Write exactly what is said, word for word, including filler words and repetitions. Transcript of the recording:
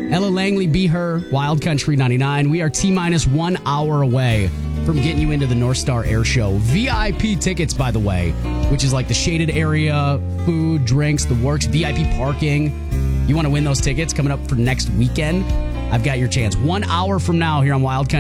Ella Langley, Be Her, Wild Country ninety-nine. We are T-minus one hour away from getting you into the North Star Air Show. V I P tickets, by the way, which is like the shaded area, food, drinks, the works, V I P parking. You want to win those tickets coming up for next weekend? I've got your chance. One hour from now here on Wild Country.